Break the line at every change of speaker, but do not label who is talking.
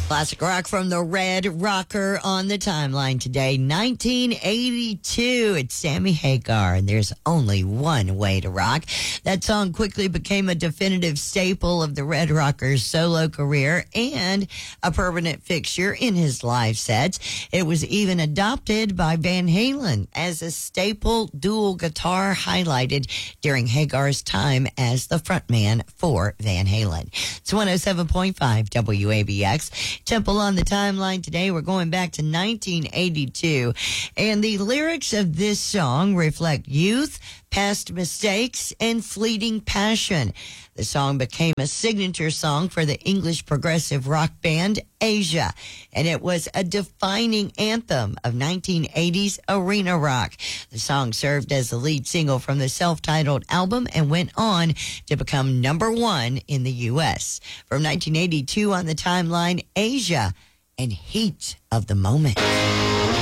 Classic rock from the Red Rocker on the timeline today, 1982. It's Sammy Hagar, and there's only one way to rock. That song quickly became a definitive staple of the Red Rocker's solo career and a permanent fixture in his live sets. It was even adopted by Van Halen as a staple dual guitar highlighted during Hagar's time as the frontman for Van Halen. It's 107.5 WABX. Temple on the timeline today. We're going back to 1982, and the lyrics of this song reflect youth, past mistakes, and fleeting passion. The song became a signature song for the English progressive rock band Asia, and it was a defining anthem of 1980s arena rock. The song served as the lead single from the self-titled album and went on to become number one in the U.S. From 1982 on the timeline, Asia and Heat of the Moment.